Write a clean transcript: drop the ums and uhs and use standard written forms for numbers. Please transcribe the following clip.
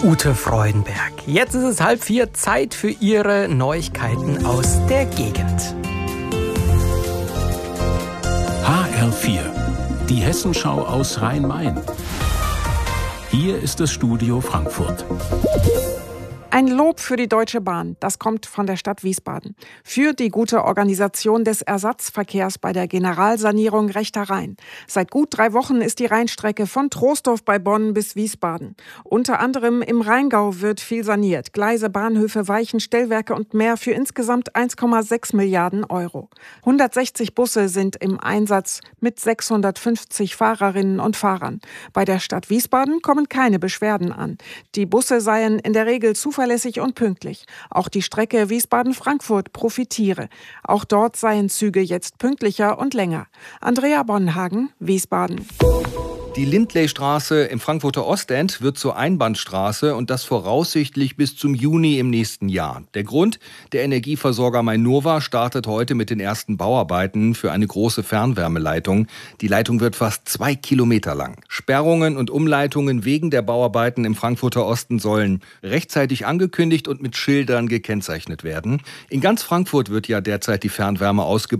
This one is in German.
Ute Freudenberg. Jetzt ist es 3:30, Zeit für Ihre Neuigkeiten aus der Gegend. HR4, die Hessenschau aus Rhein-Main. Hier ist das Studio Frankfurt. Ein Lob für die Deutsche Bahn, das kommt von der Stadt Wiesbaden. Für die gute Organisation des Ersatzverkehrs bei der Generalsanierung Rechter Rhein. Seit gut 3 Wochen ist die Rheinstrecke von Troisdorf bei Bonn bis Wiesbaden. Unter anderem im Rheingau wird viel saniert. Gleise, Bahnhöfe, Weichen, Stellwerke und mehr für insgesamt 1,6 Milliarden Euro. 160 Busse sind im Einsatz mit 650 Fahrerinnen und Fahrern. Bei der Stadt Wiesbaden kommen keine Beschwerden an. Die Busse seien in der Regel zuverlässig und pünktlich. Auch die Strecke Wiesbaden-Frankfurt profitiere. Auch dort seien Züge jetzt pünktlicher und länger. Andrea Bonhagen, Wiesbaden. Die Lindleystraße im Frankfurter Ostend wird zur Einbahnstraße und das voraussichtlich bis zum Juni im nächsten Jahr. Der Grund? Der Energieversorger Mainova startet heute mit den ersten Bauarbeiten für eine große Fernwärmeleitung. Die Leitung wird fast 2 Kilometer lang. Sperrungen und Umleitungen wegen der Bauarbeiten im Frankfurter Osten sollen rechtzeitig angekündigt und mit Schildern gekennzeichnet werden. In ganz Frankfurt wird ja derzeit die Fernwärme ausgebaut.